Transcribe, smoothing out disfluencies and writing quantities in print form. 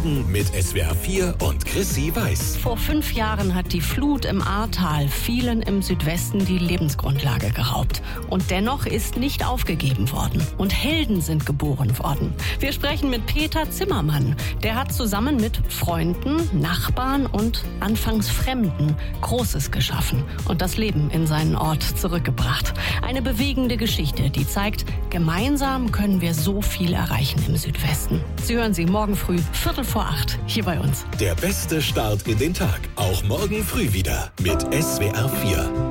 Morgen mit SWR 4 und Chrissy Weiß. Vor 5 Jahren hat die Flut im Ahrtal vielen im Südwesten die Lebensgrundlage geraubt. Und dennoch ist nicht aufgegeben worden. Und Helden sind geboren worden. Wir sprechen mit Peter Zimmermann. Der hat zusammen mit Freunden, Nachbarn und anfangs Fremden Großes geschaffen und das Leben in seinen Ort zurückgebracht. Eine bewegende Geschichte, die zeigt, gemeinsam können wir so viel erreichen im Südwesten. Sie hören sie morgen früh, 7:45, hier bei uns. Der beste Start in den Tag. Auch morgen früh wieder mit SWR 4.